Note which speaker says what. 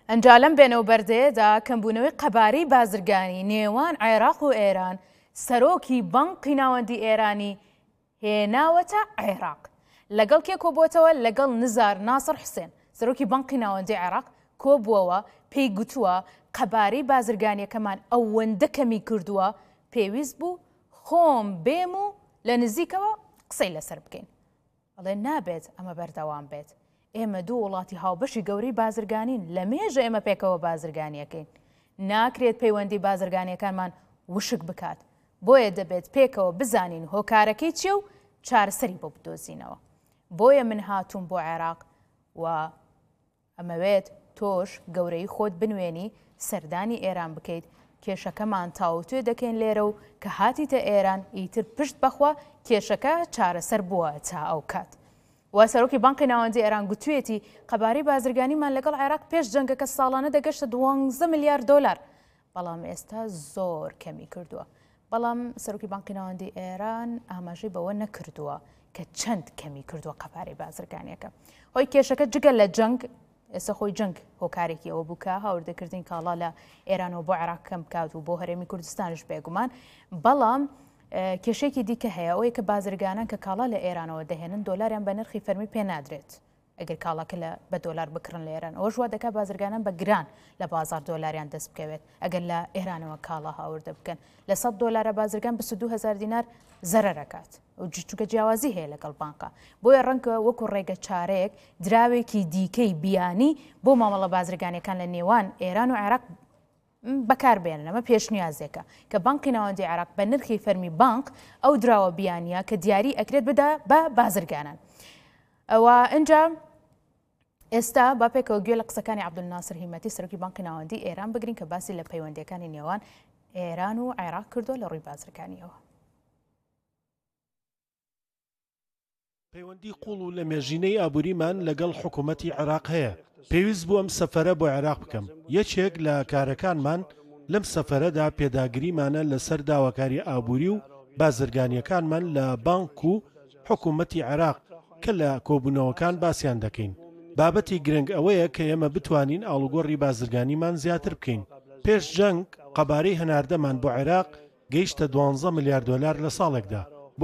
Speaker 1: ئەنجا لەم بێنەوە بەردەیەدا کەمبوونەوەی قەبارەی بازرگانی نێوان عێراق و ئێران سەرۆکی بانقی ناوەندی ئێرانی هێناوەتە عێراق. لەگەڵ کێ کۆبووەتەوە؟ لەگەڵ نزار ناسر حوسێن سەرۆکی بانقی ناوەندی عێراق کۆبووەوە، پێی گوتووە قەبارەی بازرگانیەکەمان ئەوەندە کەمی کردووە پێویست بوو خۆم بێم و لە نزیکەوە قسەی لەسەر بکەین. ئەڵێ نابێت ئەمە بەردەوام بێت. ئێمە دوو وڵاتی هاوبەشی گەورەی بازرگانین، لە مێژە ئێمە پێکەوە بازرگانیەکەین. ناکرێت پەیوەندی بازرگانیەکانمان وشک بکات. بۆیە دەبێت پێکەوە بزانین هۆکارەکەی چیە و چارەسەری بۆ بدۆزینەوە. بۆیە من هاتووم بۆ عێراق و ئەمەوێت تۆش گەورەی خۆت بنوێنی سەردانی ئێران بکەیت. کێشەکەمان تاوتوێ دەکەین لێرە و کە هاتیتە ئێران ئیتر پشت بەخوا کێشەکە چارەسەر بووە تا ئەو کات. و سەرۆکی بانقی ناوەندی ئێران گوتوێتی قەبارەی بازرگانیمان لەگەڵ عێراق پێش جەنگەکە ساڵانە دەگەشتە 12 ملیار دۆلار، بەڵام ئێستا زۆر کەمی کردووە. بەڵام سەرۆکی بانقی ناوەندی ئێران ئاماژەی بەوە نەکردووە کە چەند کەمی کردووە قەبارەی بازرگانیەکە. هۆی کێشەکە جگە لە جەنگ ئێستا خۆی جەنگ هۆکارێکی ئەوە بووکە هاوردەکردین کاڵا لە ئێرانەوە بۆ عێراق کەم بکات و بۆ هەرێمی کوردستانش بێگومان. بەڵام کێشێکی دیکە هەیە ئەوەیە کە بازرگانان کە کاڵا لە ئێرانەوە دەهێنن دۆلاریان بە نرخی فەرمی پێ نادرێت. ئەگەر کاڵاکە بە دۆلار بکڕن لە ئێران ئەوە ژوا دەکات بازرگانان بە گران لە بازار دۆلاریان دەست بکەوێت. ئەگەر لە ئێرانەوە کاڵا هاوردە بکەن لە 100 دۆلارە بازرگان 22,000 دینار زەرەرەکات و چونکە جیاوازی هەیە لەگەڵ بانکە. بۆیە ڕەنگە وەکو ڕێگە چارەیەک دراوێکی دیکەی بیانی بۆ مامەڵە بازرگانیەکان لە نێوان ئێران و عێراق بەکاربێنن. ئەمە پێشنیازێکە کە بانقی ناوەندی عێراق بە نرخی فەرمی بانک ئەو دراوە بیانیە کە دیاری ئەکرێت بدا بە بازرگانان. ئەوە ئەنجا ئێستا با پێکەوە گوێ لە قسەکانی عەبدولناسر هیمەتی سەرۆکی بانقی ناوەندی ئێران بگرین کە باسی لە پەیوەندیەکانی نێوان ئێران و عێراق کردووە لە ڕووی بازرگانیەوە.
Speaker 2: پەیوەندی قوڵ و لە مێژینەی ئابووریمان لەگەڵ حکوومەتی عێراق هەیە. پێویست بوو ئەم سەفەرە بۆ عێراق بکەم. یەکێک لە کارەکانمان لەم سەفەرەدا پێداگریمانە لەسەر داواکاری ئابووری و بازرگانیەکانمان لە بانک و حکوومەتی عێراق کە لە کۆبوونەوەکان باسییان دەکەین. بابەتی گرنگ ئەوەیە کە ئێمە بتوانین ئاڵوگۆڕی بازرگانیمان زیاتر بکەین. پێش جەنگ قەبارەی هەناردەمان بۆ عێراق گەیشتە 12 ملیار دۆلار لە ساڵێکدا.